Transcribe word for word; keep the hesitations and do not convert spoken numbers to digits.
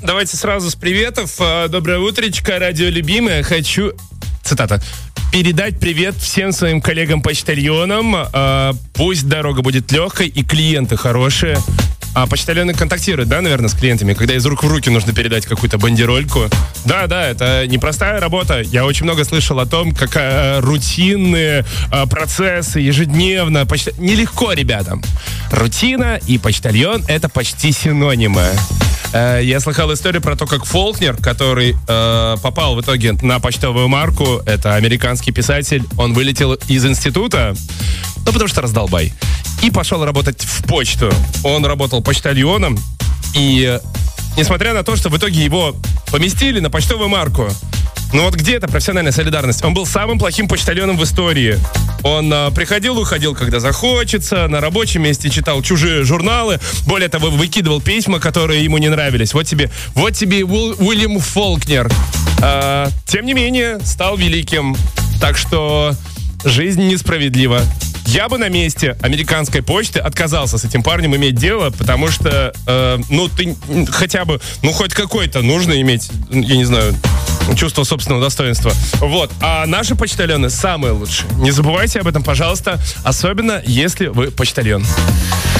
Давайте сразу с приветов. Доброе утречко, радиолюбимые. Хочу, цитата, передать привет всем своим коллегам-почтальонам. Пусть дорога будет легкой и клиенты хорошие. А почтальоны контактируют, да, наверное, с клиентами, когда из рук в руки нужно передать какую-то бандерольку. Да, да, это непростая работа. Я очень много слышал о том, как э, рутинные э, процессы ежедневно. Почта... Нелегко, ребятам. Рутина и почтальон — это почти синонимы. Э, я слыхал историю про то, как Фолкнер, который э, попал в итоге на почтовую марку, это американский писатель, он вылетел из института, ну, потому что раздолбай, и пошел работать в почту. Он работал почтальоном, и несмотря на то, что в итоге его поместили на почтовую марку, ну вот где эта профессиональная солидарность? Он был самым плохим почтальоном в истории. Он а, приходил, уходил, когда захочется, на рабочем месте читал чужие журналы, более того, выкидывал письма, которые ему не нравились. Вот тебе, вот тебе Уил, Уильям Фолкнер. А, тем не менее, стал великим. Так что жизнь несправедлива. Я бы на месте американской почты отказался с этим парнем иметь дело, потому что, э, ну, ты хотя бы, ну, хоть какой-то нужно иметь, я не знаю, чувство собственного достоинства. Вот. А наши почтальоны самые лучшие. Не забывайте об этом, пожалуйста, особенно если вы почтальон.